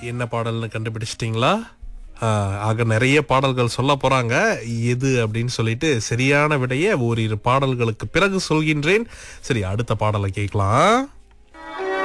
என்ன பாடல்னு கண்டுபிடிச்சிட்டீங்களா? ஆக நிறைய பாடல்கள் சொல்ல போறாங்க. எது அப்படின்னு சொல்லிட்டு சரியான விடையை ஓரிரு பாடல்களுக்கு பிறகு சொல்கின்றேன். சரி, அடுத்த பாடலை கேட்கலாம்.